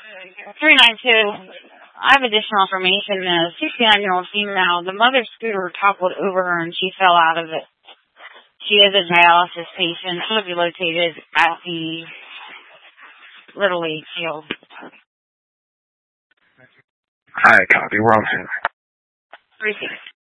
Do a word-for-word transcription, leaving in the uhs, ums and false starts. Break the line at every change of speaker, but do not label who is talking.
three nine two. I have additional information. A sixty-nine-year-old female, the mother's scooter toppled over her and she fell out of it. She is a dialysis patient. She will be located at the Little League field.
Hi, copy. Wrong.
three six.